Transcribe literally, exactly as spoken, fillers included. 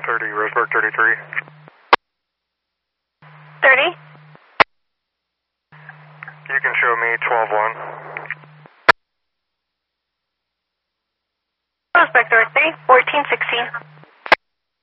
thirty, Roseburg thirty-three. thirty? You can show me twelve one. Roseburg thirty-three, fourteen sixteen.